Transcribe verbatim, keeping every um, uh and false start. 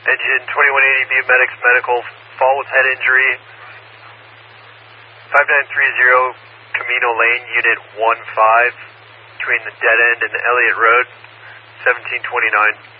Engine twenty-one eighty Via Medics Medical, fall with head injury. five nine three zero Camino Lane, Unit one five, between the dead end and the Elliott Road, seventeen twenty-nine.